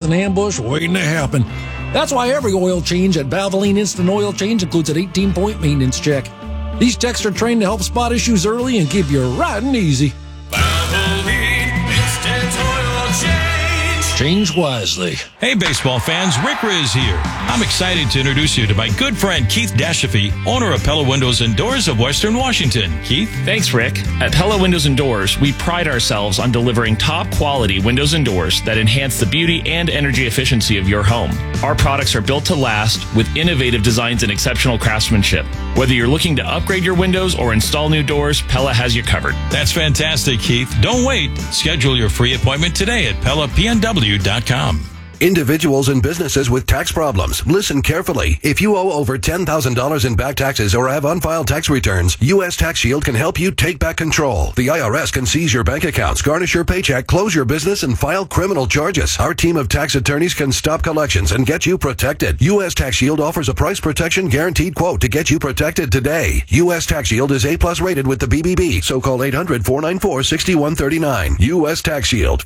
an ambush waiting to happen. That's why every oil change at Valvoline Instant Oil Change includes an 18-point maintenance check. These techs are trained to help spot issues early and keep you riding easy. Valvoline Instant Oil Change. Change wisely. Hey, baseball fans, Rick Riz here. I'm excited to introduce you to my good friend Keith Dashafee, owner of Pella Windows and Doors of Western Washington. Keith? Thanks, Rick. At Pella Windows and Doors, we pride ourselves on delivering top-quality windows and doors that enhance the beauty and energy efficiency of your home. Our products are built to last with innovative designs and exceptional craftsmanship. Whether you're looking to upgrade your windows or install new doors, Pella has you covered. That's fantastic, Keith. Don't wait. Schedule your free appointment today at PellaPNW.com. Individuals and businesses with tax problems, listen carefully. If you owe over $10,000 in back taxes or have unfiled tax returns, U.S. Tax Shield can help you take back control. The IRS can seize your bank accounts, garnish your paycheck, close your business, and file criminal charges. Our team of tax attorneys can stop collections and get you protected. U.S. Tax Shield offers a price protection guaranteed quote to get you protected today. U.S. Tax Shield is A+ rated with the BBB, so call 800-494-6139. U.S. Tax Shield,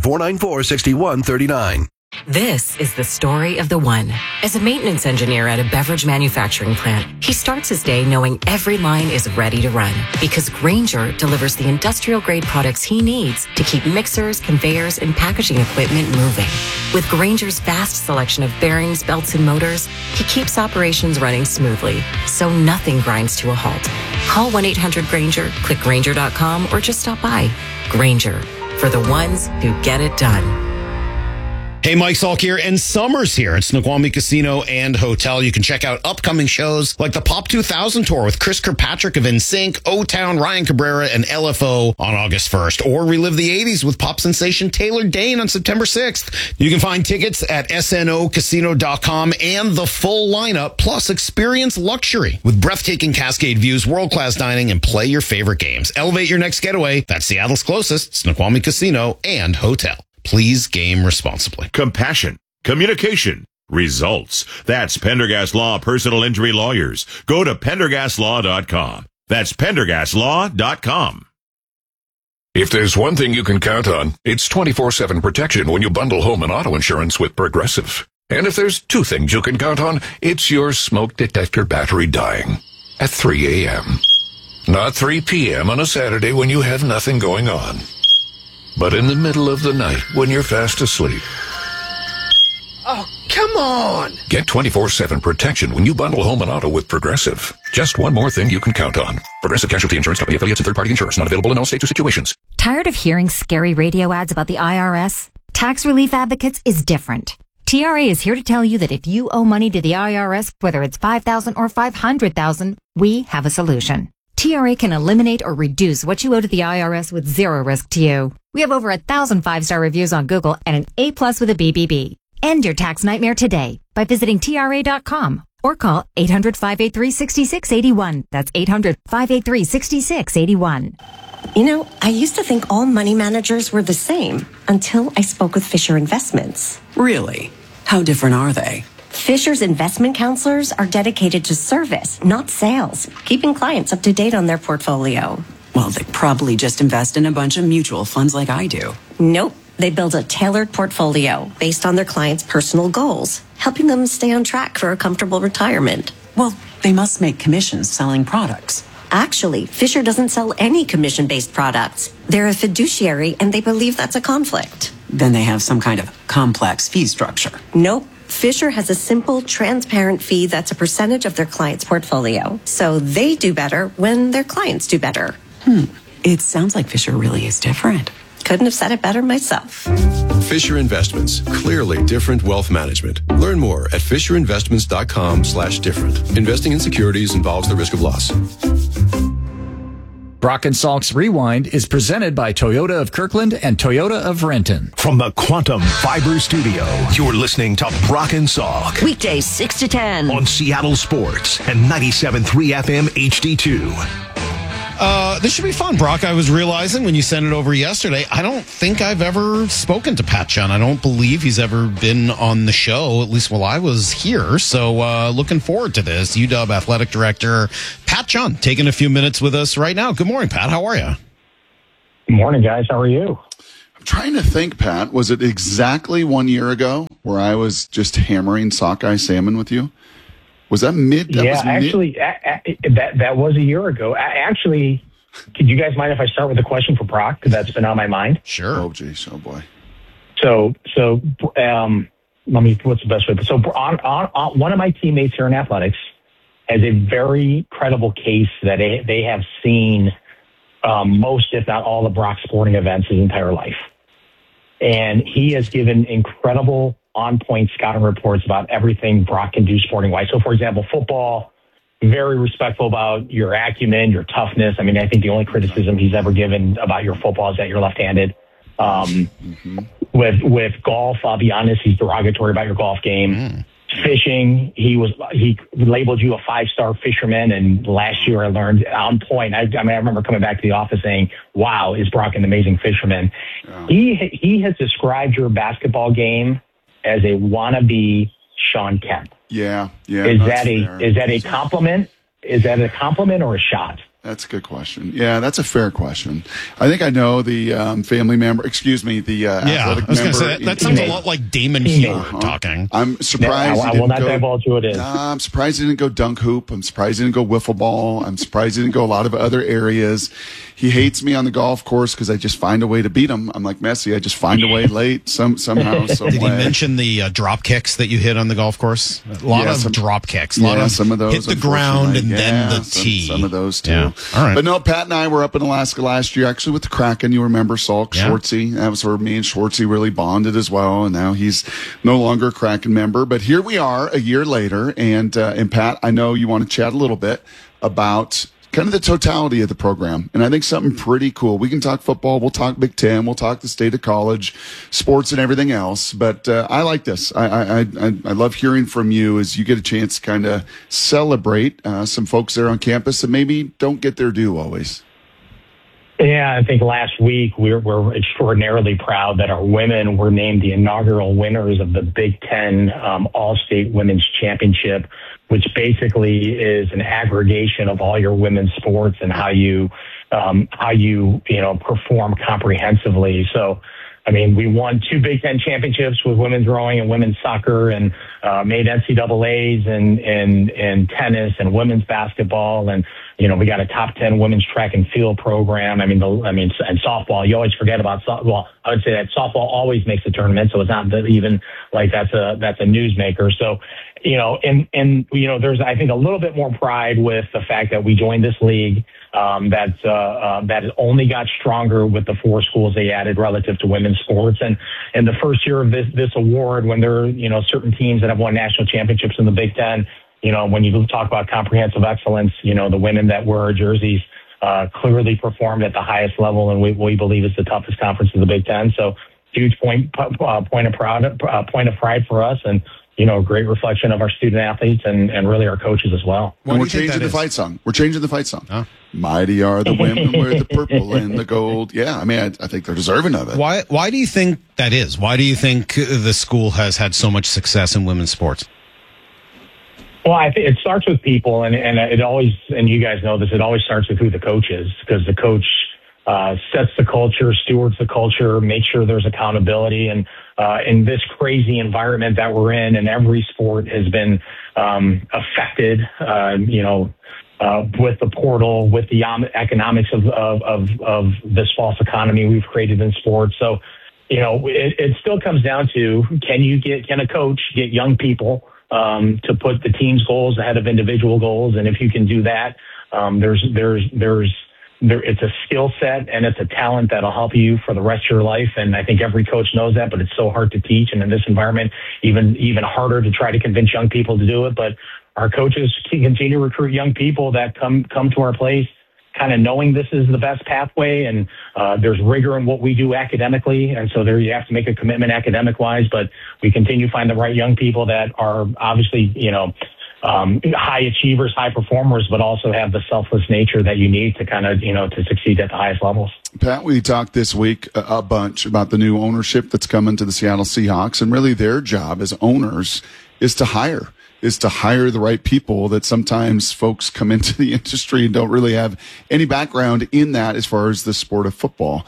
800-494-6139. This is the story of the one. As a maintenance engineer at a beverage manufacturing plant, he starts his day knowing every line is ready to run because Grainger delivers the industrial-grade products he needs to keep mixers, conveyors, and packaging equipment moving. With Grainger's vast selection of bearings, belts, and motors, he keeps operations running smoothly, so nothing grinds to a halt. Call 1-800-GRAINGER, click Grainger.com, or just stop by. Grainger, for the ones who get it done. Hey, Mike Salk here, and summer's here at Snoqualmie Casino and Hotel. You can check out upcoming shows like the Pop 2000 Tour with Chris Kirkpatrick of NSYNC, O-Town, Ryan Cabrera, and LFO on August 1st, or relive the 80s with pop sensation Taylor Dayne on September 6th. You can find tickets at snocasino.com and the full lineup, plus experience luxury with breathtaking Cascade views, world-class dining, and play your favorite games. Elevate your next getaway. That's Seattle's closest, Snoqualmie Casino and Hotel. Please game responsibly. Compassion, communication, results. That's Pendergast Law Personal Injury Lawyers. Go to PendergastLaw.com. That's PendergastLaw.com. If there's one thing you can count on, it's 24/7 protection when you bundle home and auto insurance with Progressive. And if there's two things you can count on, it's your smoke detector battery dying at 3 a.m. Not 3 p.m. on a Saturday when you have nothing going on, but in the middle of the night when you're fast asleep. Oh, come on! Get 24/7 protection when you bundle home and auto with Progressive. Just one more thing you can count on. Progressive Casualty Insurance Company, affiliates, and third-party insurance. Not available in all states or situations. Tired of hearing scary radio ads about the IRS? Tax Relief Advocates is different. TRA is here to tell you that if you owe money to the IRS, whether it's $5,000 or $500,000, we have a solution. TRA can eliminate or reduce what you owe to the IRS with zero risk to you. We have over 1,000 5-star reviews on Google and an A+ with a BBB. End your tax nightmare today by visiting TRA.com or call 800-583-6681. That's 800-583-6681. You know, I used to think all money managers were the same until I spoke with Fisher Investments. Really? How different are they? Fisher's investment counselors are dedicated to service, not sales, keeping clients up to date on their portfolio. Well, they probably just invest in a bunch of mutual funds like I do. Nope. They build a tailored portfolio based on their clients' personal goals, helping them stay on track for a comfortable retirement. Well, they must make commissions selling products. Actually, Fisher doesn't sell any commission-based products. They're a fiduciary, and they believe that's a conflict. Then they have some kind of complex fee structure. Nope. Fisher has a simple, transparent fee that's a percentage of their client's portfolio. So they do better when their clients do better. It sounds like Fisher really is different. Couldn't have said it better myself. Fisher Investments. Clearly different wealth management. Learn more at FisherInvestments.com/different. Investing in securities involves the risk of loss. Brock and Salk's Rewind is presented by Toyota of Kirkland and Toyota of Renton. From the Quantum Fiber Studio, you're listening to Brock and Salk. Weekdays 6 to 10. On Seattle Sports and 97.3 FM HD2. This should be fun, Brock. I was realizing when you sent it over yesterday, I don't think I've ever spoken to Pat Chun. I don't believe he's ever been on the show, at least while I was here. So looking forward to this. UW Athletic Director Pat Chun taking a few minutes with us right now. Good morning, Pat. How are you? Good morning, guys. How are you? I'm trying to think, Pat. Was it exactly 1 year ago where I was just hammering sockeye salmon with you? Was that mid? Actually, that was a year ago. Actually, could you guys mind if I start with a question for Brock? Because that's been on my mind. Sure. Oh, geez. Oh, boy. So, let me, what's the best way? So on one of my teammates here in athletics has a very credible case that they have seen most, if not all, the Brock sporting events his entire life. And he has given incredible on-point scouting reports about everything Brock can do sporting-wise. So, for example, football, very respectful about your acumen, your toughness. I mean, I think the only criticism he's ever given about your football is that you're left-handed. With golf, I'll be honest, he's derogatory about your golf game. Fishing, he labeled you a 5-star fisherman, and last year I learned on point. I remember coming back to the office saying, "Wow, is Brock an amazing fisherman?" Yeah. He has described your basketball game as a wannabe Sean Kemp. Yeah. Is that a compliment? Is that a compliment or a shot? That's a good question. Yeah, that's a fair question. I think I know the family member. Excuse me, the athletic I was member. Say, that sounds a lot like Damon Hewitt talking. I'm surprised. I will not divulge who it is. I'm surprised he didn't go dunk hoop. I'm surprised he didn't go wiffle ball. I'm surprised he didn't go a lot of other areas. He hates me on the golf course because I just find a way to beat him. I'm like Messi. I just find a way late somehow. Did he mention the drop kicks that you hit on the golf course? A lot of drop kicks. A lot of some of those hit the ground and then the tee. Some of those too. Yeah. All right. But no, Pat and I were up in Alaska last year, actually with the Kraken. You remember Salk Schwartzy? That was where me and Schwartzy really bonded as well. And now he's no longer a Kraken member. But here we are a year later. And Pat, I know you want to chat a little bit about kind of the totality of the program. And I think something pretty cool. We can talk football. We'll talk Big Ten. We'll talk the state of college, sports and everything else. But I like this. I love hearing from you as you get a chance to kind of celebrate some folks there on campus that maybe don't get their due always. Yeah, I think last week we're extraordinarily proud that our women were named the inaugural winners of the Big Ten All-State Women's Championship, which basically is an aggregation of all your women's sports and how you perform comprehensively. So, I mean, we won 2 Big Ten championships with women's rowing and women's soccer, and made NCAAs and tennis and women's basketball, and we got a top 10 women's track and field program. And softball. You always forget about softball. I would say that softball always makes the tournament, so it's not even like that's a newsmaker. So, there's I think a little bit more pride with the fact that we joined this league. That only got stronger with the 4 schools they added relative to women's sports. And in the first year of this award, when there are, certain teams that have won national championships in the Big Ten, when you talk about comprehensive excellence, the women that wear our jerseys clearly performed at the highest level, and we believe it's the toughest conference in the Big Ten. So huge point of pride for us, and a great reflection of our student athletes and really our coaches as well. And we're changing the fight song. Huh? Mighty are the women wear the purple and the gold. Yeah, I think they're deserving of it. Why do you think that is? Why do you think the school has had so much success in women's sports? Well, I think it starts with people, and it always, and you guys know this, it always starts with who the coach is, because the coach sets the culture, stewards the culture, makes sure there's accountability. And in this crazy environment that we're in, and every sport has been affected, with the portal, with the economics of this false economy we've created in sports. So, it still comes down to, can a coach get young people to put the team's goals ahead of individual goals? And if you can do that, it's a skill set and it's a talent that'll help you for the rest of your life. And I think every coach knows that, but it's so hard to teach. And in this environment, even harder to try to convince young people to do it. But our coaches can continue to recruit young people that come to our place kind of knowing this is the best pathway, and there's rigor in what we do academically. And so there you have to make a commitment academic wise, but we continue to find the right young people that are obviously, high achievers, high performers, but also have the selfless nature that you need to kind of, to succeed at the highest levels. Pat, we talked this week a bunch about the new ownership that's coming to the Seattle Seahawks, and really their job as owners is to hire is to hire the right people. That sometimes folks come into the industry and don't really have any background in that as far as the sport of football.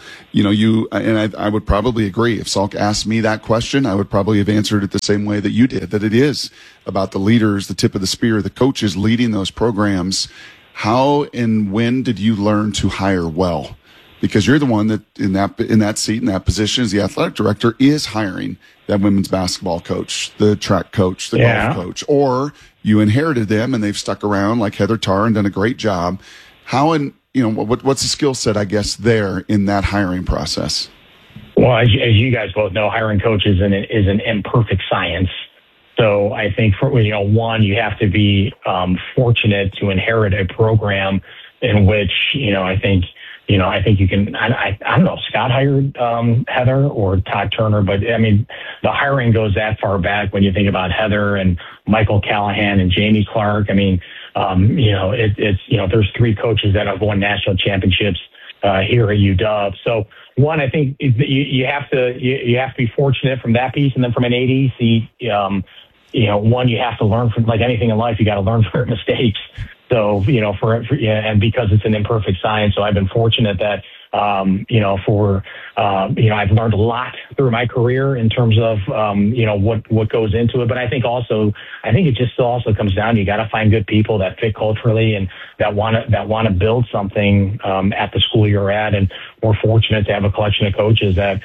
I would probably agree. If Salk asked me that question, I would probably have answered it the same way that you did, that it is about the leaders, the tip of the spear, the coaches leading those programs. How and when did you learn to hire well? Because you're the one that in that seat, in that position as the athletic director, is hiring that women's basketball coach, the track coach, the golf coach, or you inherited them and they've stuck around like Heather Tarr and done a great job. How what's the skill set, I guess, there in that hiring process? Well, as you guys both know, hiring coaches is an imperfect science. So I think one, you have to be fortunate to inherit a program in which I think you can. I don't know. Scott hired Heather or Todd Turner, but I mean, the hiring goes that far back when you think about Heather and Michael Callahan and Jamie Clark. I mean, there's 3 coaches that have won national championships here at UW. So one, I think you have to be fortunate from that piece, and then from an AD, one, you have to learn from, like anything in life, you got to learn from your mistakes. So, and because it's an imperfect science, so I've been fortunate that, I've learned a lot through my career in terms of, what goes into it. But I think it just also comes down to, you got to find good people that fit culturally and that want to build something, at the school you're at. And we're fortunate to have a collection of coaches that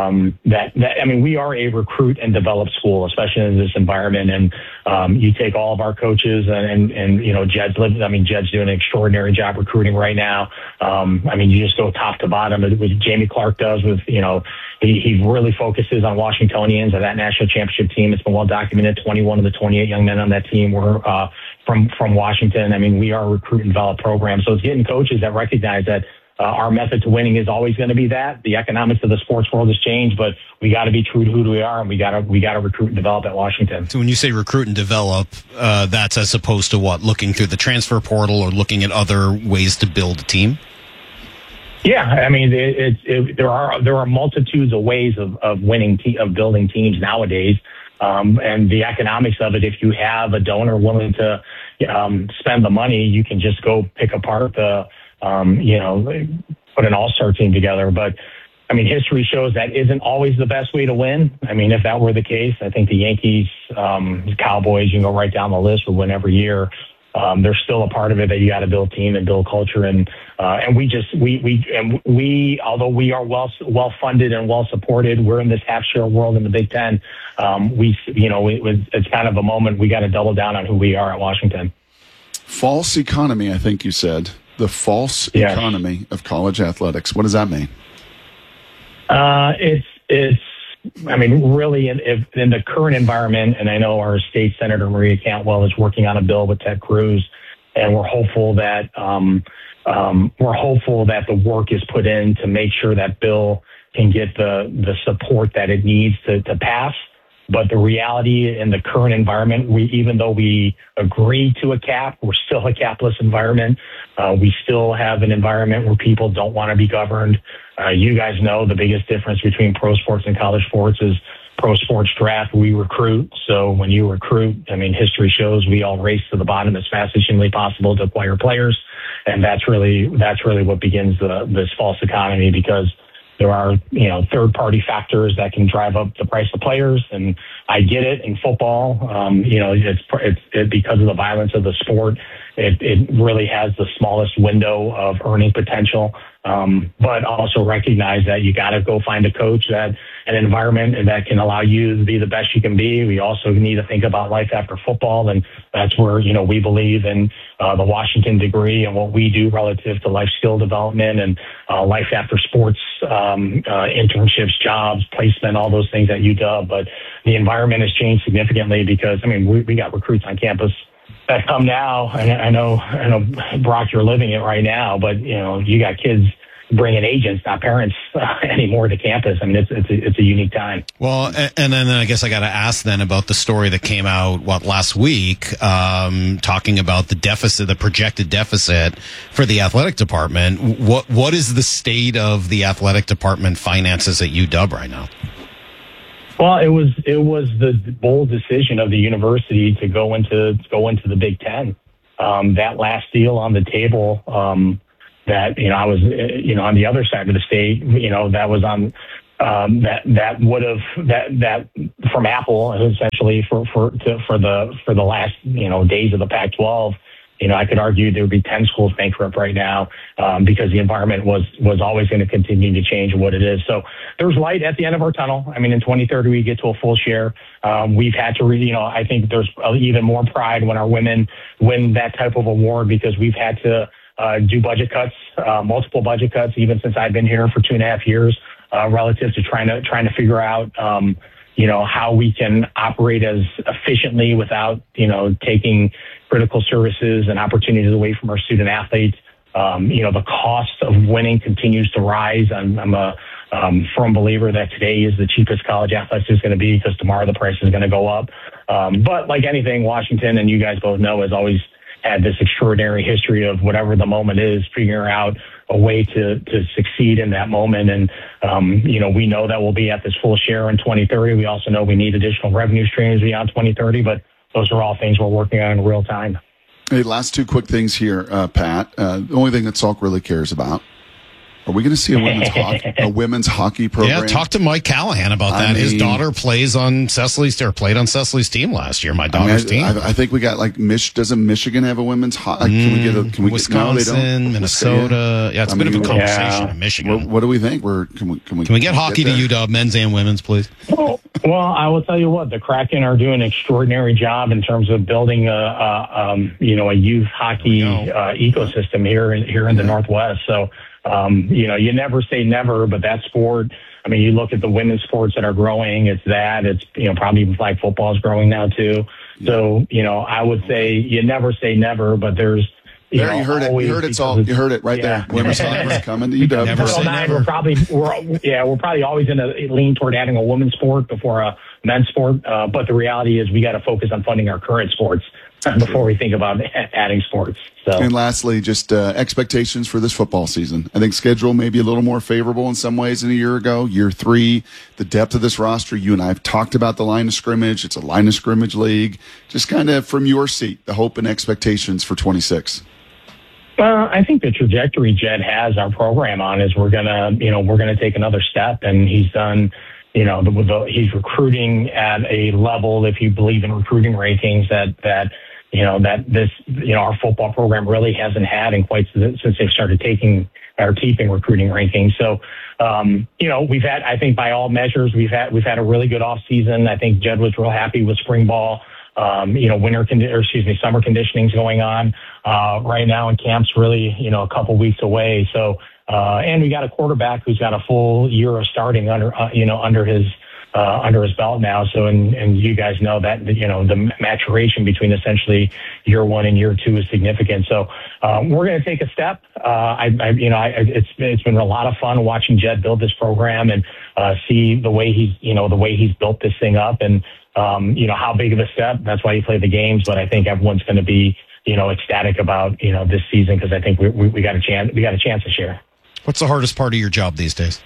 we are a recruit and develop school, especially in this environment. And, you take all of our coaches and Jed's doing an extraordinary job recruiting right now. You just go top to bottom with Jamie Clark does with, he really focuses on Washingtonians and that national championship team. It's been well documented. 21 of the 28 young men on that team were, from Washington. I mean, we are a recruit and develop program. So it's getting coaches that recognize that, our method to winning is always going to be that. The economics of the sports world has changed, but we got to be true to who we are, and we got to recruit and develop at Washington. So when you say recruit and develop, that's as opposed to what? Looking through the transfer portal or looking at other ways to build a team? Yeah, I mean, there are multitudes of ways of building teams nowadays, and the economics of it. If you have a donor willing to spend the money, you can just go pick apart put an all-star team together. But I mean, history shows that isn't always the best way to win. I mean, if that were the case, I think the Yankees, Cowboys, you can go right down the list, would win every year. There's still a part of it that you got to build team and build culture. And although we are well funded and well supported, we're in this half share world in the Big Ten. It's kind of a moment we got to double down on who we are at Washington. False economy, I think you said. The false economy of college athletics. What does that mean? Really in the current environment, and I know our state senator, Maria Cantwell, is working on a bill with Ted Cruz, and we're hopeful that the work is put in to make sure that bill can get the support that it needs to pass. But the reality in the current environment, even though we agree to a cap, we're still a capless environment. We still have an environment where people don't want to be governed. You guys know the biggest difference between pro sports and college sports is pro sports draft. We recruit. So when you recruit, I mean, history shows we all race to the bottom as fast as humanly possible to acquire players. And that's really what begins this false economy, because there are, third-party factors that can drive up the price of players, and I get it in football. It's because of the violence of the sport. It really has the smallest window of earning potential, but also recognize that you got to go find a coach, that an environment that can allow you to be the best you can be. We also need to think about life after football, and that's where we believe in the Washington degree and what we do relative to life skill development and life after sports, internships, jobs, placement, all those things at UW. But the environment has changed significantly because we got recruits on campus that come now. I know, Brock, you're living it right now, but you got kids bringing agents, not parents, anymore to campus. I mean, it's a unique time. Well, and then I guess I got to ask then about the story that came out last week, talking about the projected deficit for the athletic department. What is the state of the athletic department finances at UW right now? Well, it was the bold decision of the university to go into the Big Ten. That last deal on the table, that I was on the other side of the state. That was on that would have that from Apple essentially for the last days of the Pac-12. I could argue there would be 10 schools bankrupt right now because the environment was always going to continue to change what it is. So there's light at the end of our tunnel. I mean, in 2030, we get to a full share. We've had to, I think there's even more pride when our women win that type of award because we've had to do budget cuts, multiple budget cuts, even since I've been here for 2.5 years, relative to trying to figure out, how we can operate as efficiently without, taking critical services and opportunities away from our student athletes. The cost of winning continues to rise. I'm a firm believer that today is the cheapest college athletics is going to be because tomorrow the price is going to go up. But like anything, Washington, and you guys both know, has always had this extraordinary history of whatever the moment is, figuring out a way to succeed in that moment. And, we know that we'll be at this full share in 2030. We also know we need additional revenue streams beyond 2030, but those are all things we're working on in real time. Hey, last two quick things here, Pat. The only thing that Salk really cares about. Are we going to see a women's hockey program? Yeah, talk to Mike Callahan about that. His daughter played on Cecily's team last year. My daughter's team. I think we got doesn't Michigan have a women's hockey? Can we Wisconsin, Minnesota? Yeah, it's a bit of a conversation in Michigan. What do we think? Can we get hockey to UW, men's and women's, please? Well, I will tell you what, the Kraken are doing an extraordinary job in terms of building a youth hockey ecosystem here in the Northwest. So. You never say never, but that sport, I mean, you look at the women's sports that are growing, it's probably even flag football is growing now too. So, I would say you never say never, but there's, you heard it. You heard it, Saul. You heard it right there. Women's soccer is coming to UW. Never say never. We're probably always going to lean toward adding a women's sport before a men's sport. But the reality is we got to focus on funding our current sports before we think about adding sports. So. And lastly, just expectations for this football season. I think schedule may be a little more favorable in some ways than a year ago. Year 3, the depth of this roster. You and I have talked about the line of scrimmage. It's a line of scrimmage league. Just kind of from your seat, the hope and expectations for 26. I think the trajectory Jed has our program on is we're gonna take another step, and he's done. He's recruiting at a level, if you believe in recruiting rankings, that our football program really hasn't had in quite since they've started keeping recruiting rankings. So, we've had, I think by all measures, we've had a really good off season. I think Jed was real happy with spring ball. Summer conditioning's going on right now, and camp's really, a couple weeks away. So, and we got a quarterback who's got a full year of starting under his belt now. So, and you guys know that, the maturation between essentially year 1 and year 2 is significant. So, we're going to take a step. It's been a lot of fun watching Jed build this program and, see the way he's built this thing up and, how big of a step. That's why you play the games. But I think everyone's going to be, ecstatic about, this season because I think we got a chance to share. What's the hardest part of your job these days?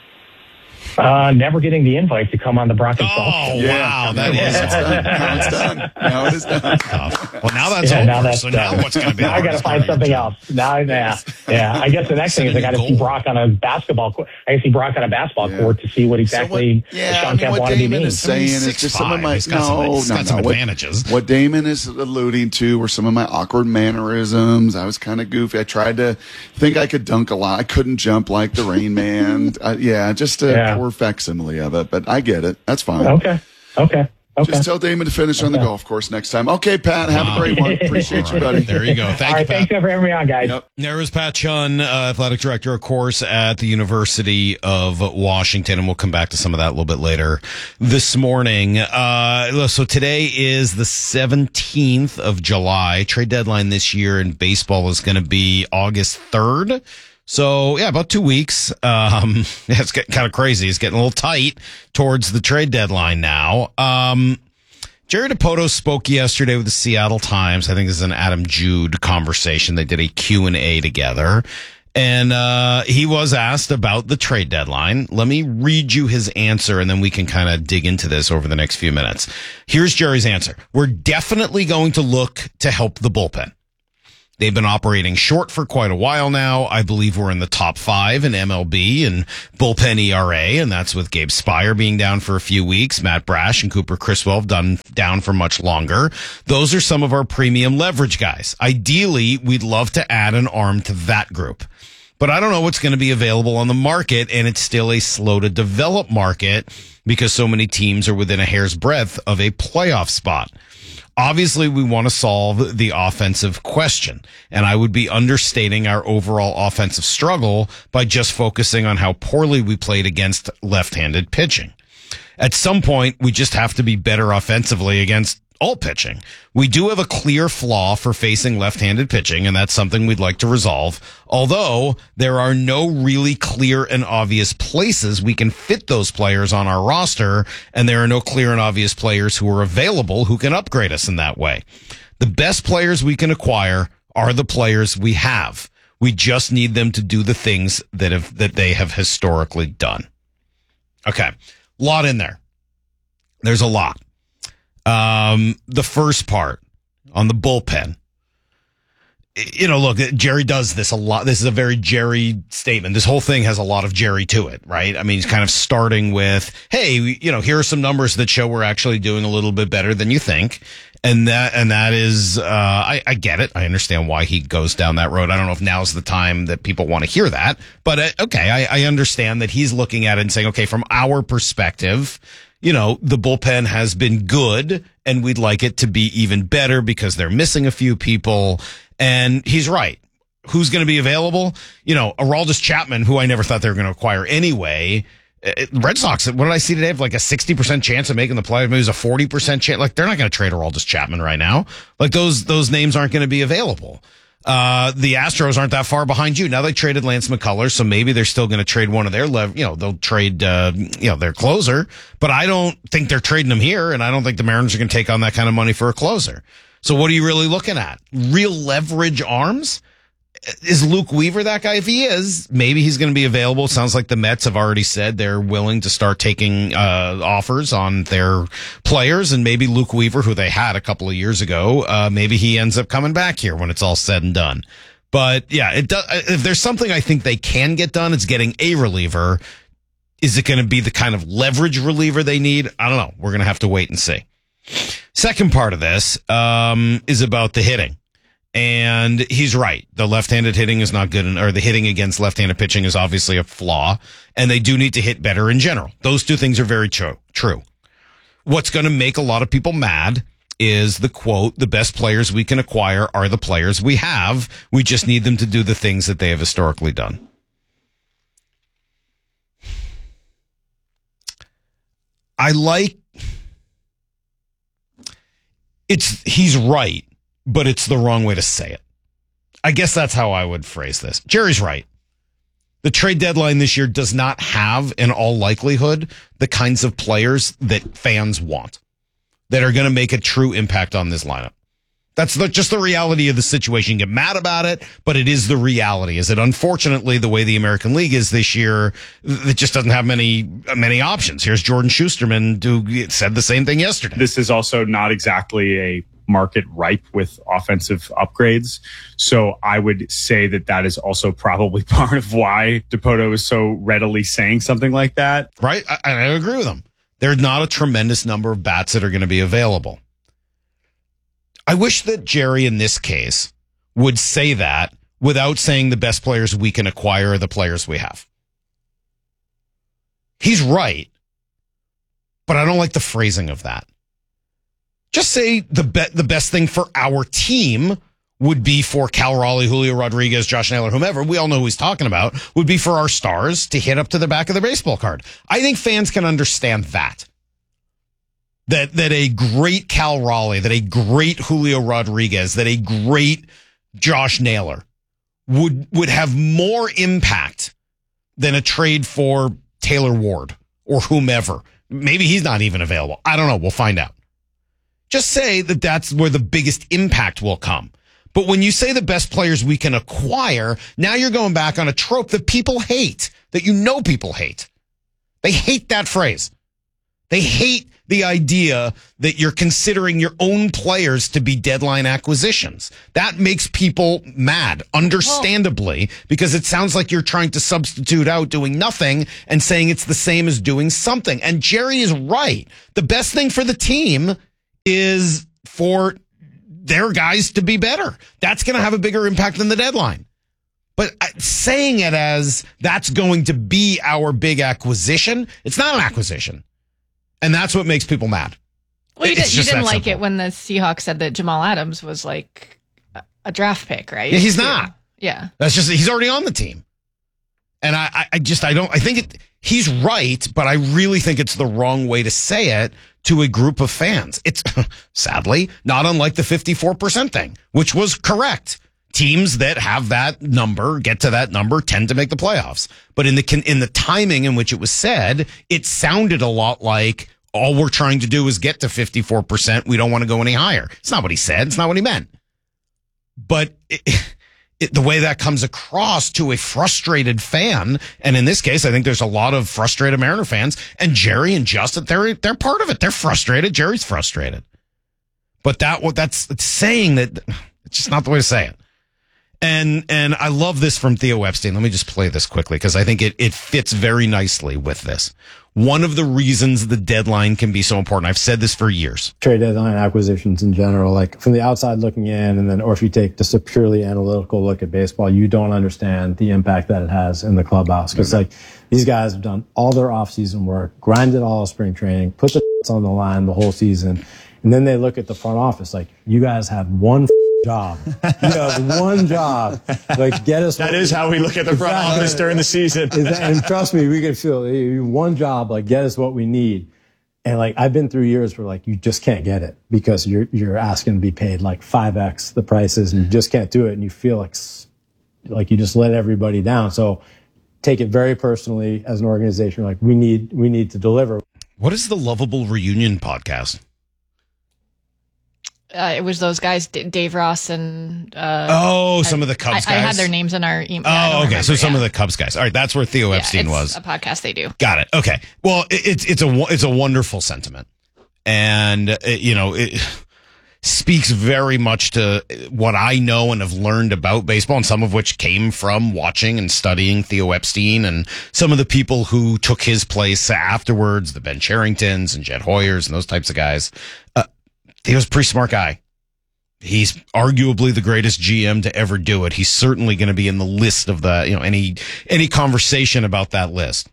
Never getting the invite to come on the Brock and Salk. Oh, wow. That is Now it's done. Now it is done. Well, now that's over. So now what's going to be? Now I got to find something else. I guess the next thing is I got to see Brock on a basketball court. I see Brock on a basketball court to see what exactly Sean Kemp wanted to be mean. Is saying is just some of my some advantages. What Damon is alluding to were some of my awkward mannerisms. I was kind of goofy. I tried to think I could dunk a lot. I couldn't jump like the Rain Man. Just a poor facsimile of it, but I get it. That's fine. Okay. Just tell Damon to finish on the golf course next time. Okay, Pat, have a great one. Appreciate you, buddy. There you go. Thank you, Pat. Thanks for having me on, guys. Yep. There is Pat Chun, athletic director, of course, at the University of Washington, and we'll come back to some of that a little bit later this morning. So today is the 17th of July. Trade deadline this year in baseball is going to be August 3rd. So, about 2 weeks. It's getting kind of crazy. It's getting a little tight towards the trade deadline now. Jerry Dipoto spoke yesterday with the Seattle Times. I think this is an Adam Jude conversation. They did a Q&A together. And he was asked about the trade deadline. Let me read you his answer, and then we can kind of dig into this over the next few minutes. Here's Jerry's answer. We're definitely going to look to help the bullpen. They've been operating short for quite a while now. I believe we're in the top 5 in MLB and bullpen ERA, and that's with Gabe Spire being down for a few weeks, Matt Brash and Cooper Criswell down for much longer. Those are some of our premium leverage guys. Ideally, we'd love to add an arm to that group. But I don't know what's going to be available on the market, and it's still a slow to develop market because so many teams are within a hair's breadth of a playoff spot. Obviously, we want to solve the offensive question, and I would be understating our overall offensive struggle by just focusing on how poorly we played against left-handed pitching. At some point, we just have to be better offensively against all pitching. We do have a clear flaw for facing left-handed pitching, and that's something we'd like to resolve. Although there are no really clear and obvious places we can fit those players on our roster, and there are no clear and obvious players who are available who can upgrade us in that way. The best players we can acquire are the players we have. We just need them to do the things that they have historically done. Okay. Lot in there. There's a lot. The first part on the bullpen, look, Jerry does this a lot. This is a very Jerry statement. This whole thing has a lot of Jerry to it, right? I mean, he's kind of starting with, hey, here are some numbers that show we're actually doing a little bit better than you think. And that is, I get it. I understand why he goes down that road. I don't know if now's the time that people want to hear that, but okay. I understand that he's looking at it and saying, okay, from our perspective, the bullpen has been good and we'd like it to be even better because they're missing a few people. And he's right. Who's going to be available? Aroldis Chapman, who I never thought they were going to acquire anyway. Red Sox, what did I see today? Have like a 60% chance of making the playoffs. Maybe it was a 40% chance. Like, they're not going to trade Aroldis Chapman right now. Like, those names aren't going to be available. The Astros aren't that far behind you. Now they traded Lance McCullers, so maybe they're still going to trade one of their they'll trade, their closer, but I don't think they're trading him here, and I don't think the Mariners are going to take on that kind of money for a closer. So what are you really looking at? Real leverage arms? Is Luke Weaver that guy? If he is, maybe he's going to be available. It sounds like the Mets have already said they're willing to start taking offers on their players, and maybe Luke Weaver, who they had a couple of years ago, maybe he ends up coming back here when it's all said and done. But yeah, it does. If there's something I think they can get done, it's getting a reliever. Is it going to be the kind of leverage reliever they need? I don't know. We're going to have to wait and see. Second part of this is about the hitting. And he's right. The left-handed hitting is not good, or the hitting against left-handed pitching is obviously a flaw, and they do need to hit better in general. Those two things are very true. What's going to make a lot of people mad is the quote, the best players we can acquire are the players we have. We just need them to do the things that they have historically done. He's right. But it's the wrong way to say it. I guess that's how I would phrase this. Jerry's right. The trade deadline this year does not have, in all likelihood, the kinds of players that fans want that are going to make a true impact on this lineup. That's just the reality of the situation. You get mad about it, but it is the reality. Is that unfortunately the way the American League is this year, it just doesn't have many options. Here's Jordan Schusterman, who said the same thing yesterday. This is also not exactly a market ripe with offensive upgrades. So I would say that is also probably part of why Dipoto is so readily saying something like that. Right. I agree with him. There's not a tremendous number of bats that are going to be available. I wish that Jerry in this case would say that without saying the best players we can acquire are the players we have. He's right, but I don't like the phrasing of that. Just say the best thing for our team would be for Cal Raleigh, Julio Rodriguez, Josh Naylor, whomever, we all know who he's talking about, would be for our stars to hit up to the back of the baseball card. I think fans can understand that. That a great Cal Raleigh, that a great Julio Rodriguez, that a great Josh Naylor would have more impact than a trade for Taylor Ward or whomever. Maybe he's not even available. I don't know. We'll find out. Just say that that's where the biggest impact will come. But when you say the best players we can acquire, now you're going back on a trope that people hate, that people hate. They hate that phrase. They hate the idea that you're considering your own players to be deadline acquisitions. That makes people mad, understandably, because it sounds like you're trying to substitute out doing nothing and saying it's the same as doing something. And Jerry is right. The best thing for the team is for their guys to be better. That's going to have a bigger impact than the deadline. But saying it as that's going to be our big acquisition, it's not an acquisition. And that's what makes people mad. Well, you didn't like it when the Seahawks said that Jamal Adams was like a draft pick, right? Yeah, he's not. Yeah. That's just, he's already on the team. And he's right, but I really think it's the wrong way to say it to a group of fans. It's sadly not unlike the 54% thing, which was correct. Teams that have that number, get to that number, tend to make the playoffs. But in the timing in which it was said, it sounded a lot like all we're trying to do is get to 54%. We don't want to go any higher. It's not what he said. It's not what he meant. But the way that comes across to a frustrated fan, and in this case, I think there's a lot of frustrated Mariner fans, and Jerry and Justin, they're part of it. They're frustrated. Jerry's frustrated. But that's saying that it's just not the way to say it. And I love this from Theo Epstein. Let me just play this quickly because I think it fits very nicely with this. One of the reasons the deadline can be so important, I've said this for years. Trade deadline acquisitions in general, like from the outside looking in, and then, or if you take just a purely analytical look at baseball, you don't understand the impact that it has in the clubhouse. Because like these guys have done all their off-season work, grinded all of spring training, put the on the line the whole season, and then they look at the front office like, you guys have one job. You have one job. Like, get us. That is how we look at the front office during the season. And trust me, we can feel one job. Like, get us what we need. And like, I've been through years where like you just can't get it because you're asking to be paid like 5x the prices, and you just can't do it, and you feel like you just let everybody down. So take it very personally as an organization. Like, we need to deliver. What is the Lovable Reunion podcast? It was those guys, Dave Ross and... some of the Cubs guys. I had their names in our email. Oh, okay. So some of the Cubs guys. All right, that's where Theo Epstein was. A podcast they do. Got it. Okay. Well, it's a wonderful sentiment. And, it speaks very much to what I know and have learned about baseball, and some of which came from watching and studying Theo Epstein and some of the people who took his place afterwards, the Ben Cheringtons and Jed Hoyers and those types of guys. He was a pretty smart guy. He's arguably the greatest GM to ever do it. He's certainly going to be in the list of the, any conversation about that list.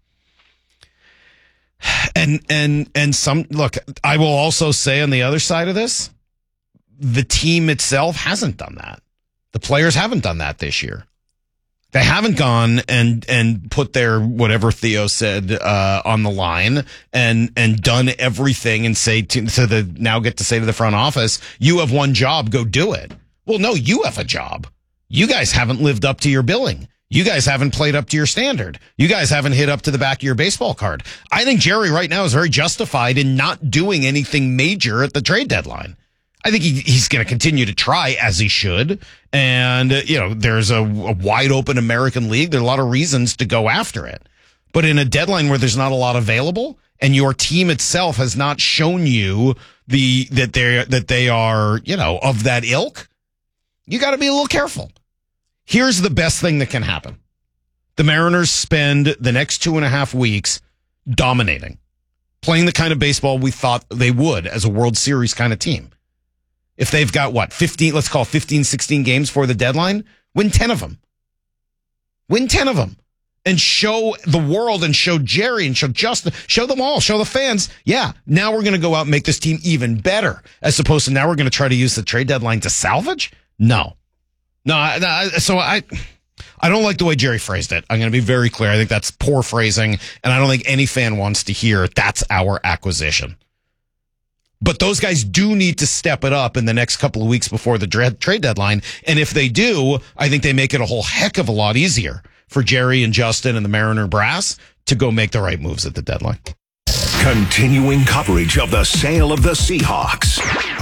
And look, I will also say on the other side of this, the team itself hasn't done that. The players haven't done that this year. They haven't gone and put their, whatever Theo said, on the line and done everything and say now get to say to the front office, you have one job, go do it. Well, no, you have a job. You guys haven't lived up to your billing. You guys haven't played up to your standard. You guys haven't hit up to the back of your baseball card. I think Jerry right now is very justified in not doing anything major at the trade deadline. I think he's going to continue to try, as he should. And, there's a wide open American League. There are a lot of reasons to go after it. But in a deadline where there's not a lot available and your team itself has not shown you that they are, of that ilk, you got to be a little careful. Here's the best thing that can happen. The Mariners spend the next 2.5 weeks dominating, playing the kind of baseball we thought they would as a World Series kind of team. If they've got 15, let's call 15, 16 games for the deadline, win 10 of them. Win 10 of them and show the world and show Jerry and show Justin, show them all, show the fans. Yeah. Now we're going to go out and make this team even better as opposed to now we're going to try to use the trade deadline to salvage. No. So I don't like the way Jerry phrased it. I'm going to be very clear. I think that's poor phrasing, and I don't think any fan wants to hear that's our acquisition. But those guys do need to step it up in the next couple of weeks before the trade deadline. And if they do, I think they make it a whole heck of a lot easier for Jerry and Justin and the Mariner brass to go make the right moves at the deadline. Continuing coverage of the sale of the Seahawks.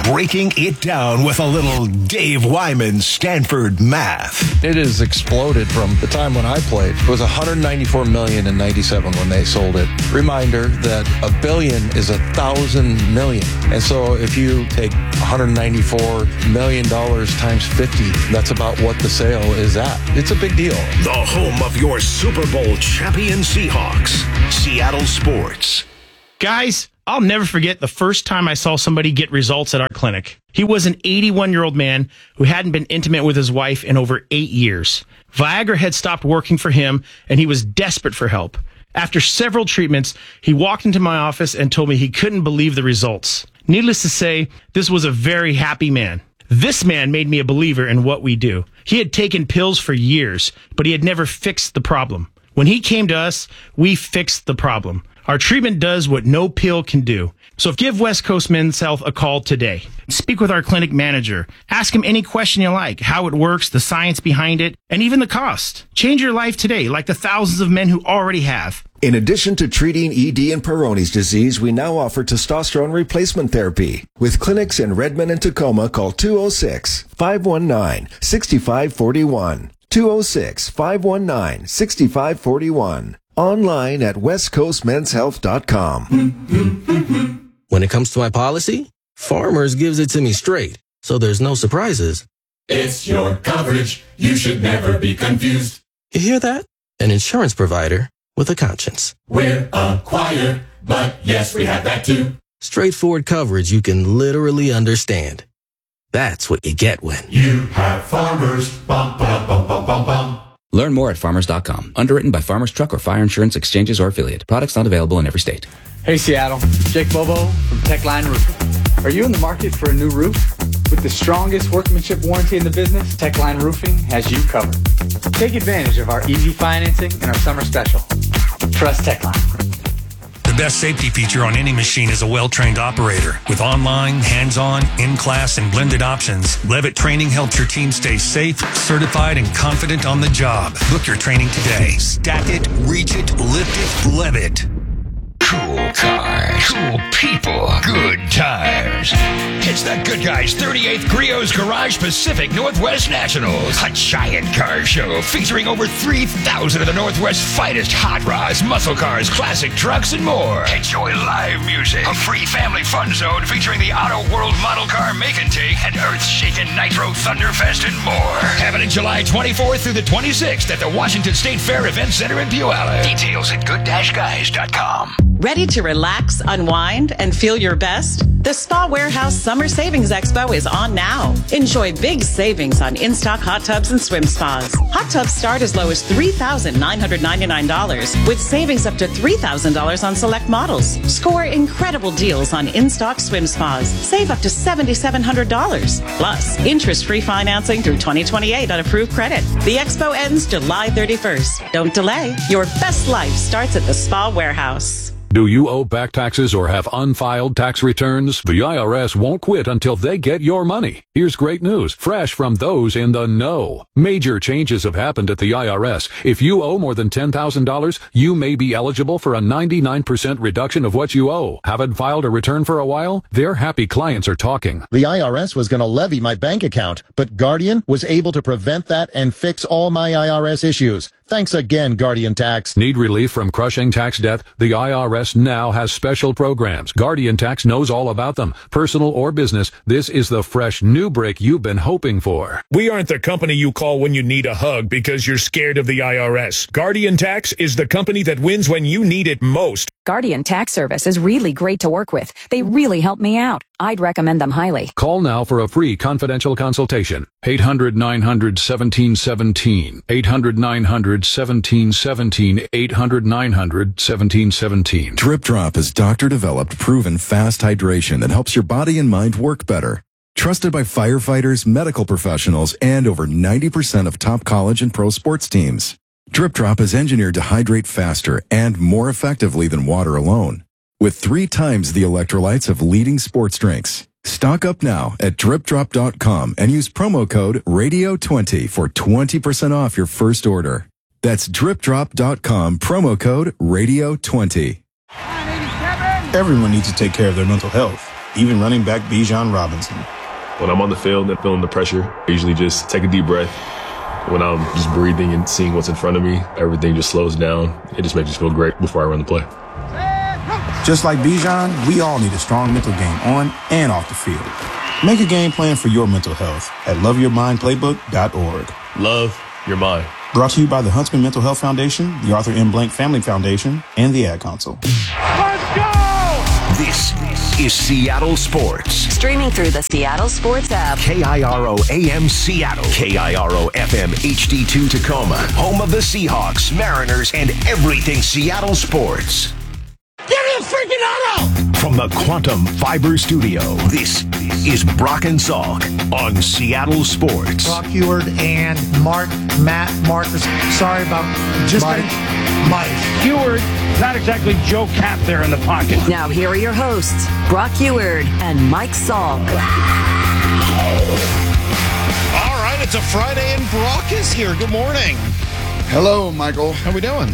breaking it down with a little Dave Wyman Stanford math. It has exploded from the time when I played. It was $194 million in 97 when they sold it. Reminder that $1 billion is 1,000 million. And so if you take $194 million times 50, that's about what the sale is at. It's a big deal. The home of your Super Bowl champion Seahawks, Seattle Sports. Guys, I'll never forget the first time I saw somebody get results at our clinic. He was an 81-year-old man who hadn't been intimate with his wife in over 8 years. Viagra had stopped working for him, and he was desperate for help. After several treatments, he walked into my office and told me he couldn't believe the results. Needless to say, this was a very happy man. This man made me a believer in what we do. He had taken pills for years, but he had never fixed the problem. When he came to us, we fixed the problem. Our treatment does what no pill can do. So give West Coast Men's Health a call today. Speak with our clinic manager. Ask him any question you like, how it works, the science behind it, and even the cost. Change your life today, like the thousands of men who already have. In addition to treating ED and Peyronie's disease, we now offer testosterone replacement therapy. With clinics in Redmond and Tacoma, call 206-519-6541. 206-519-6541. Online at westcoastmenshealth.com. When it comes to my policy, Farmers gives it to me straight, so there's no surprises. It's your coverage. You should never be confused. You hear that? An insurance provider with a conscience. We're a choir, but yes, we have that too. Straightforward coverage you can literally understand. That's what you get when you have Farmers. Bum, bum, bum, bum, bum, bum. Learn more at farmers.com. Underwritten by Farmers Truck or Fire Insurance Exchanges or Affiliate. Products not available in every state. Hey, Seattle. Jake Bobo from Techline Roofing. Are you in the market for a new roof? With the strongest workmanship warranty in the business, Techline Roofing has you covered. Take advantage of our easy financing and our summer special. Trust Techline. The best safety feature on any machine is a well-trained operator. With online, hands-on, in-class, and blended options, Levitt Training helps your team stay safe, certified, and confident on the job. Book your training today. Stack it, reach it, lift it, Levitt. Cool cars, cool people, good tires. It's the Good Guys 38th Griot's Garage Pacific Northwest Nationals, a giant car show featuring over 3,000 of the Northwest's finest hot rods, muscle cars, classic trucks, and more. Enjoy live music, a free family fun zone featuring the Auto World Model Car Make and Take, and Earth-Shaking Nitro Thunderfest, and more. Happening July 24th through the 26th at the Washington State Fair Event Center in Puyallup. Details at good-guys.com. Ready to relax, unwind, and feel your best? The Spa Warehouse Summer Savings Expo is on now. Enjoy big savings on in-stock hot tubs and swim spas. Hot tubs start as low as $3,999 with savings up to $3,000 on select models. Score incredible deals on in-stock swim spas. Save up to $7,700. Plus, interest-free financing through 2028 on approved credit. The expo ends July 31st. Don't delay. Your best life starts at the Spa Warehouse. Do you owe back taxes or have unfiled tax returns? The IRS won't quit until they get your money. Here's great news, fresh from those in the know. Major changes have happened at the IRS. If you owe more than $10,000, you may be eligible for a 99% reduction of what you owe. Haven't filed a return for a while? Their happy clients are talking. The IRS was going to levy my bank account, but Guardian was able to prevent that and fix all my IRS issues. Thanks again, Guardian Tax. Need relief from crushing tax debt? The IRS now has special programs. Guardian Tax knows all about them. Personal or business, this is the fresh new break you've been hoping for. We aren't the company you call when you need a hug because you're scared of the IRS. Guardian Tax is the company that wins when you need it most. Guardian Tax Service is really great to work with. They really help me out. I'd recommend them highly. Call now for a free confidential consultation. 800-900-1717. 800-900-1717. 800-900-1717. Drip Drop is doctor-developed, proven fast hydration that helps your body and mind work better. Trusted by firefighters, medical professionals, and over 90% of top college and pro sports teams. Drip Drop is engineered to hydrate faster and more effectively than water alone, with 3 times the electrolytes of leading sports drinks. Stock up now at dripdrop.com and use promo code RADIO20 for 20% off your first order. That's dripdrop.com, promo code RADIO20. Everyone needs to take care of their mental health. even running back Bijan Robinson. When I'm on the field and feeling the pressure, I usually just take a deep breath. When I'm just breathing and seeing what's in front of me, everything just slows down. It just makes me feel great before I run the play. Just like Bijan, we all need a strong mental game on and off the field. Make a game plan for your mental health at loveyourmindplaybook.org. Love your mind. Brought to you by the Huntsman Mental Health Foundation, the Arthur M. Blank Family Foundation, and the Ad Council. Let's go! This is Seattle Sports. Streaming through the Seattle Sports app. KIRO AM Seattle. KIRO FM HD2 Tacoma. Home of the Seahawks, Mariners, and everything Seattle sports. Give me a freaking auto! From the Quantum Fiber Studio, this is Brock and Salk on Seattle Sports. Brock Huard and Marcus. Sorry about just Mike. Huard, not exactly Joe Cap there in the pocket. Now here are your hosts, Brock Huard and Mike Salk. All right, it's a Friday and Brock is here. Good morning. Hello, Michael. How we doing?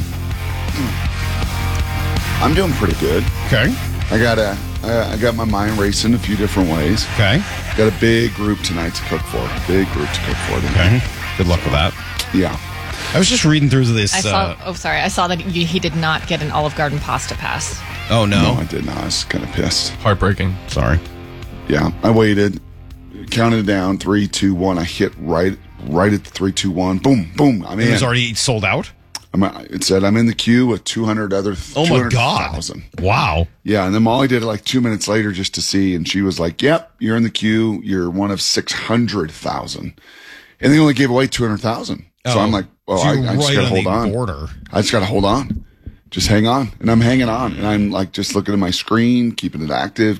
I'm doing pretty good. Okay. I got my mind racing a few different ways. Okay. Got a big group tonight to cook for. Okay. Good luck with that. Yeah. I was just reading through this. I saw that he did not get an Olive Garden pasta pass. Oh, no. No, I did not. I was kind of pissed. Heartbreaking. Sorry. Yeah. I waited, counted it down, 3, 2, 1. I hit right at the 3, 2, 1. Boom, boom. I mean, it was already sold out? It said I'm in the queue with 200 other. Oh my God! Wow. Yeah, and then Molly did it like 2 minutes later just to see, and she was like, "Yep, you're in the queue. You're one of 600,000," and they only gave away 200,000. So I'm like, "Well, so I just gotta hold on. Border. I just gotta hold on. Just hang on." And I'm hanging on, and I'm like just looking at my screen, keeping it active.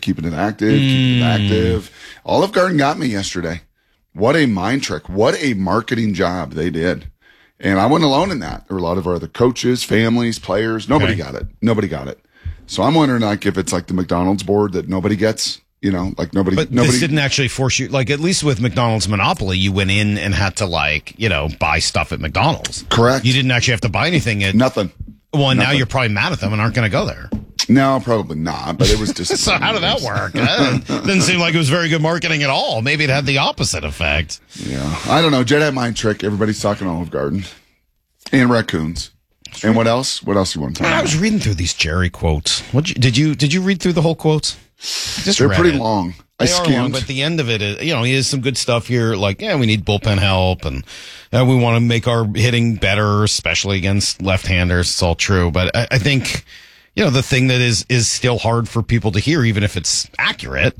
Olive Garden got me yesterday. What a mind trick! What a marketing job they did. And I wasn't alone in that. There were a lot of our other coaches, families, players. Nobody got it. So I'm wondering, like, if it's like the McDonald's board that nobody gets, like nobody. But this didn't actually force you, like, at least with McDonald's Monopoly, you went in and had to, like, buy stuff at McDonald's. Correct. You didn't actually have to buy anything at. Nothing. Well, now you're probably mad at them and aren't going to go there. No, probably not. But it was just. So how did that work? Didn't seem like it was very good marketing at all. Maybe it had the opposite effect. Yeah, I don't know. Jedi mind trick. Everybody's talking Olive Garden and raccoons. And what else? What else you want to talk about? I was reading through these Jerry quotes. Did you read through the whole quotes? They're pretty long. They are long, but at the end of it, he has some good stuff here. Like, we need bullpen help, and we want to make our hitting better, especially against left-handers. It's all true, but I think. The thing that is still hard for people to hear, even if it's accurate,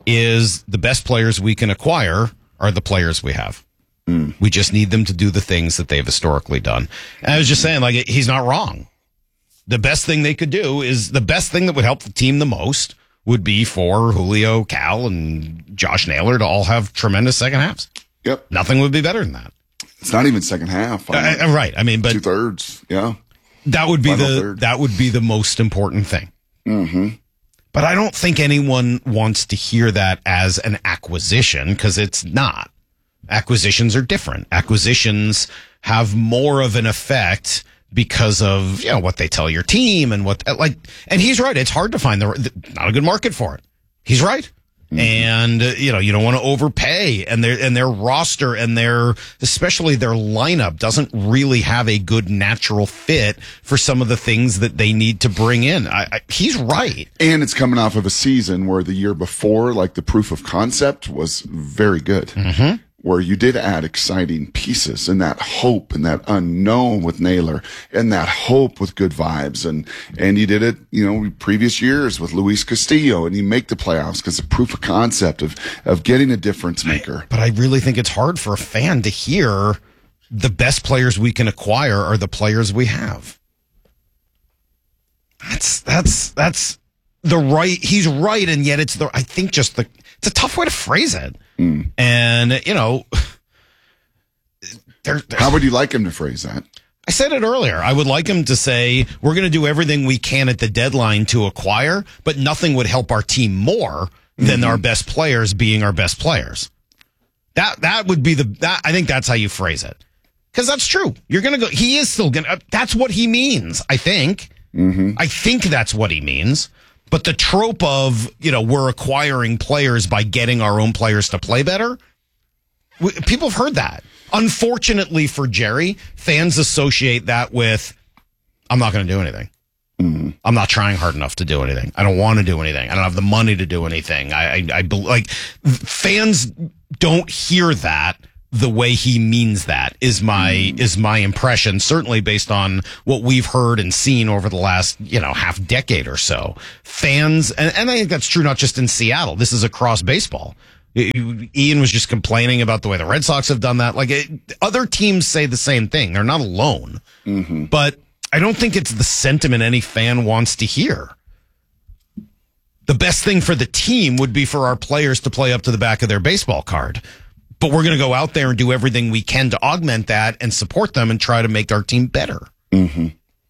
is the best players we can acquire are the players we have. We just need them to do the things that they've historically done. And I was just saying, like, he's not wrong. The best thing they could do is the best thing that would help the team the most would be for Julio, Cal, and Josh Naylor to all have tremendous second halves. Yep. Nothing would be better than that. It's not even second half. Right. I mean, but 2/3. Yeah. That would be the most important thing. Mm-hmm. But I don't think anyone wants to hear that as an acquisition, because it's not. Acquisitions are different. Acquisitions have more of an effect because of what they tell your team and and he's right. It's hard to find not a good market for it. He's right. And, you don't want to overpay, and their roster and especially their lineup doesn't really have a good natural fit for some of the things that they need to bring in. He's right. And it's coming off of a season where the year before, like, the proof of concept was very good. Mm-hmm. Where you did add exciting pieces and that hope and that unknown with Naylor and that hope with good vibes. And you did it, previous years with Luis Castillo, and you make the playoffs because the proof of concept of getting a difference maker. But I really think it's hard for a fan to hear the best players we can acquire are the players we have. That's the right. He's right. And yet it's it's a tough way to phrase it. And, how would you like him to phrase that? I said it earlier. I would like him to say, we're going to do everything we can at the deadline to acquire, but nothing would help our team more than our best players being our best players. That would be I think that's how you phrase it. Because that's true. You're going to go, he is still going to, that's what he means, I think. Mm-hmm. I think that's what he means. But the trope of, we're acquiring players by getting our own players to play better, people have heard that. Unfortunately for Jerry, fans associate that with, I'm not going to do anything. Mm-hmm. I'm not trying hard enough to do anything. I don't want to do anything. I don't have the money to do anything. Fans don't hear that the way he means that is my impression, certainly based on what we've heard and seen over the last, half decade or so. Fans, and I think that's true not just in Seattle. This is across baseball. Ian was just complaining about the way the Red Sox have done that. Other teams say the same thing. They're not alone. Mm-hmm. But I don't think it's the sentiment any fan wants to hear. The best thing for the team would be for our players to play up to the back of their baseball card. But we're going to go out there and do everything we can to augment that and support them and try to make our team better. Mm-hmm.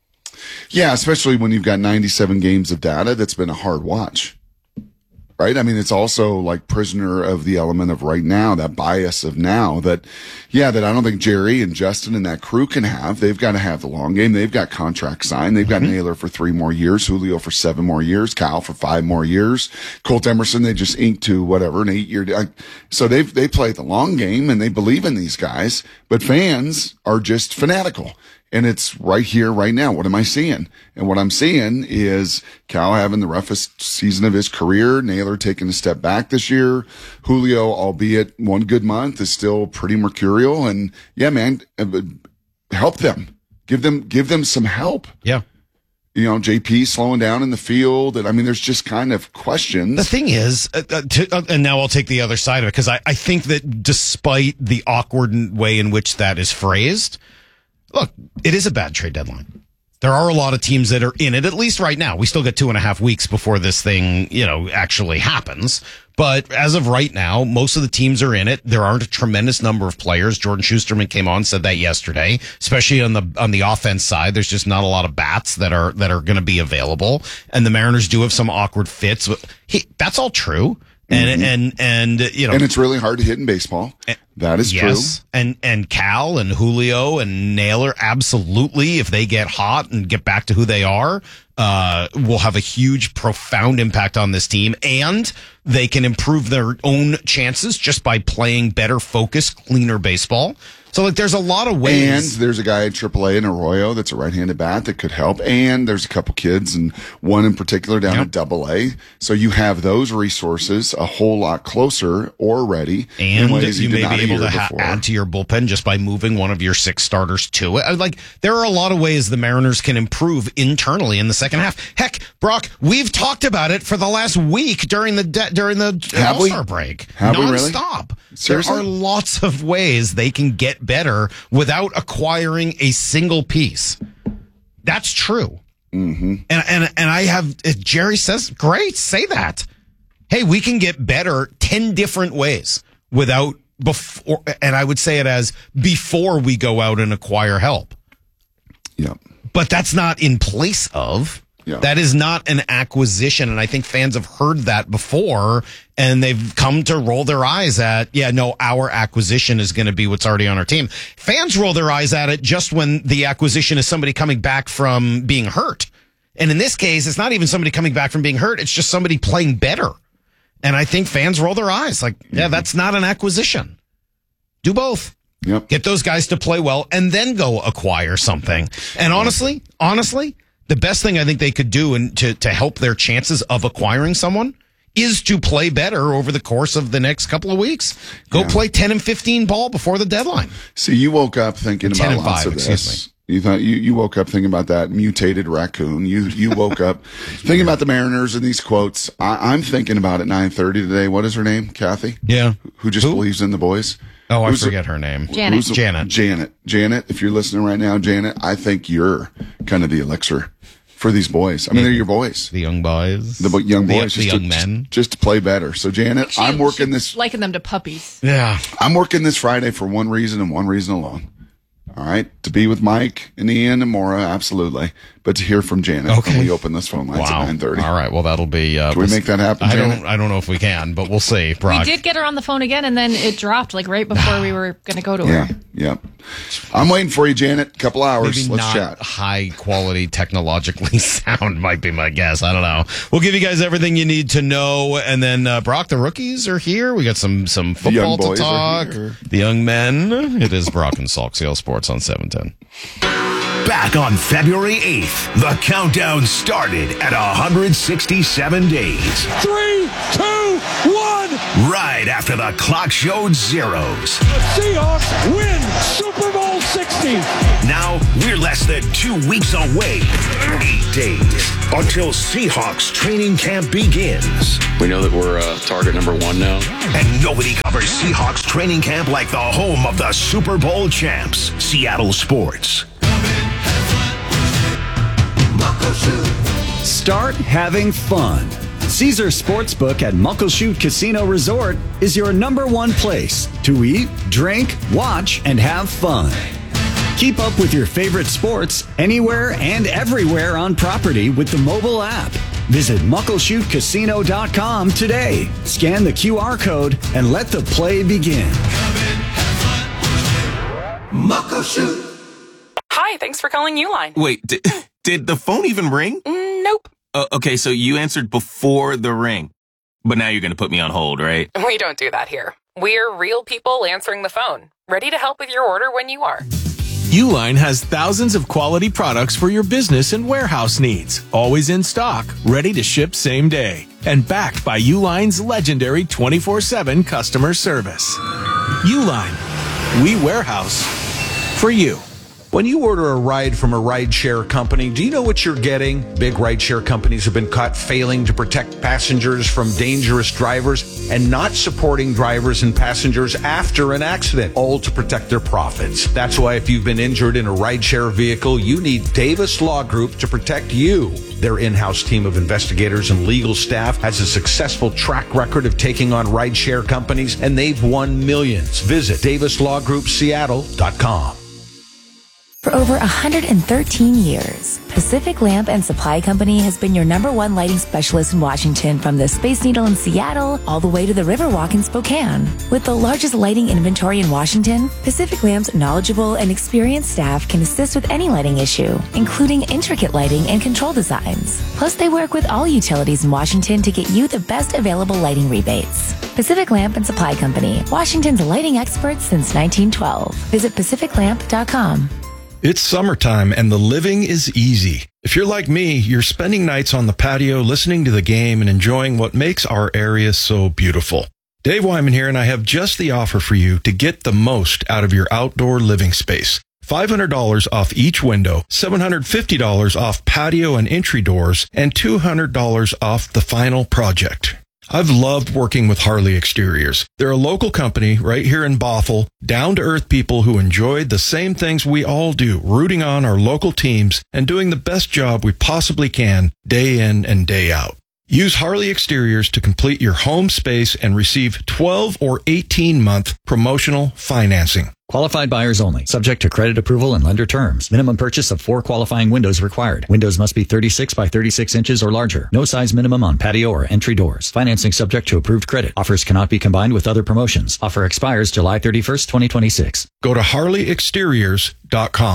Yeah, especially when you've got 97 games of data. That's been a hard watch, right? I mean, it's also like prisoner of the element of right now, that bias of now that I don't think Jerry and Justin and that crew can have. They've got to have the long game. They've got contracts signed. They've got Naylor for 3 more years, Julio for 7 more years, Kyle for 5 more years, Colt Emerson, they just inked to an 8-year. So they play the long game and they believe in these guys, but fans are just fanatical. And it's right here, right now. What am I seeing? And what I'm seeing is Cal having the roughest season of his career. Naylor taking a step back this year. Julio, albeit one good month, is still pretty mercurial. And yeah, man, help them. Give them some help. Yeah. JP slowing down in the field. And I mean, there's just kind of questions. The thing is, and now I'll take the other side of it, because I think that despite the awkward way in which that is phrased, look, it is a bad trade deadline. There are a lot of teams that are in it, at least right now. We still get 2.5 weeks before this thing, actually happens. But as of right now, most of the teams are in it. There aren't a tremendous number of players. Jordan Schusterman came on, said that yesterday, especially on the offense side. There's just not a lot of bats that are going to be available. And the Mariners do have some awkward fits. That's all true. And it's really hard to hit in baseball. That is true. And Cal and Julio and Naylor, absolutely, if they get hot and get back to who they are, will have a huge, profound impact on this team. And they can improve their own chances just by playing better, focused, cleaner baseball. So, there's a lot of ways. And there's a guy at AAA in Arroyo that's a right-handed bat that could help. And there's a couple kids, and one in particular down at AA. So you have those resources a whole lot closer or ready. And you may be able to add to your bullpen just by moving one of your 6 starters to it. There are a lot of ways the Mariners can improve internally in the second half. Heck, Brock, we've talked about it for the last week during the All-Star break. Have we really? Nonstop. Seriously? There are lots of ways they can get better without acquiring a single piece. That's true. Mm-hmm. And I have, if Jerry says, great, say that. Hey, we can get better 10 different ways without before, and I would say it as before we go out and acquire help. Yeah. But that's not in place of. Yeah. That is not an acquisition, and I think fans have heard that before, and they've come to roll their eyes at, our acquisition is going to be what's already on our team. Fans roll their eyes at it just when the acquisition is somebody coming back from being hurt. And in this case, it's not even somebody coming back from being hurt, it's just somebody playing better. And I think fans roll their eyes that's not an acquisition. Do both. Yep. Get those guys to play well, and then go acquire something. And honestly, the best thing I think they could do to help their chances of acquiring someone is to play better over the course of the next couple of weeks. Go play 10 and 15 ball before the deadline. See, you woke up thinking about lots of this. You thought you woke up thinking about that mutated raccoon. You woke up thinking about the Mariners and these quotes. I'm thinking about at 9:30 today. What is her name? Kathy? Yeah. Who just believes in the boys? Oh, I forget her name. Janet. Janet, if you're listening right now, Janet, I think you're kind of the elixir for these boys. I mean, they're your boys. The young boys. The young boys. The young men. Just to play better. So, Janet, I'm working this. Liken them to puppies. Yeah. I'm working this Friday for one reason and one reason alone. All right. To be with Mike and Ian and Maura, absolutely. But to hear from Janet when we open this phone lines at 9:30. All right. Well, that'll be. Can we make that happen, Janet? I don't know if we can, but we'll see. Brock. We did get her on the phone again, and then it dropped right before we were going to go to her. Yeah. I'm waiting for you, Janet. Couple hours. Maybe Let's not chat. high quality, technologically sound might be my guess. I don't know. We'll give you guys everything you need to know. And then, Brock, the rookies are here. We got some football to talk. The young men. It is Brock and Salk, CL Sports on 710. Back on February 8th, the countdown started at 167 days. 3, 2, 1. Right after the clock showed zeros. The Seahawks win Super Bowl 60. Now we're less than 2 weeks away. 8 days until Seahawks training camp begins. We know that we're target number 1 now. And nobody covers Seahawks training camp like the home of the Super Bowl champs, Seattle Sports. Start having fun. Caesar Sportsbook at Muckleshoot Casino Resort is your #1 place to eat, drink, watch, and have fun. Keep up with your favorite sports anywhere and everywhere on property with the mobile app. Visit MuckleshootCasino.com today. Scan the QR code and let the play begin. Muckleshoot. Hi, thanks for calling Uline. Wait, did the phone even ring? Nope. Okay, so you answered before the ring. But now you're going to put me on hold, right? We don't do that here. We're real people answering the phone, ready to help with your order when you are. Uline has thousands of quality products for your business and warehouse needs, always in stock, ready to ship same day, and backed by Uline's legendary 24/7 customer service. Uline, we warehouse for you. When you order a ride from a rideshare company, do you know what you're getting? Big rideshare companies have been caught failing to protect passengers from dangerous drivers and not supporting drivers and passengers after an accident, all to protect their profits. That's why if you've been injured in a rideshare vehicle, you need Davis Law Group to protect you. Their in-house team of investigators and legal staff has a successful track record of taking on rideshare companies, and they've won millions. Visit DavisLawGroupSeattle.com. For over 113 years, Pacific Lamp and Supply Company has been your #1 lighting specialist in Washington, from the Space Needle in Seattle all the way to the Riverwalk in Spokane. With the largest lighting inventory in Washington, Pacific Lamp's knowledgeable and experienced staff can assist with any lighting issue, including intricate lighting and control designs. Plus, they work with all utilities in Washington to get you the best available lighting rebates. Pacific Lamp and Supply Company, Washington's lighting experts since 1912. Visit pacificlamp.com. It's summertime and the living is easy. If you're like me, you're spending nights on the patio listening to the game and enjoying what makes our area so beautiful. Dave Wyman here, and I have just the offer for you to get the most out of your outdoor living space. $500 off each window, $750 off patio and entry doors, and $200 off the final project. I've loved working with Harley Exteriors. They're a local company right here in Bothell, down-to-earth people who enjoy the same things we all do, rooting on our local teams and doing the best job we possibly can day in and day out. Use Harley Exteriors to complete your home space and receive 12 or 18-month promotional financing. Qualified buyers only. Subject to credit approval and lender terms. Minimum purchase of 4 qualifying windows required. Windows must be 36 by 36 inches or larger. No size minimum on patio or entry doors. Financing subject to approved credit. Offers cannot be combined with other promotions. Offer expires July 31st, 2026. Go to HarleyExteriors.com.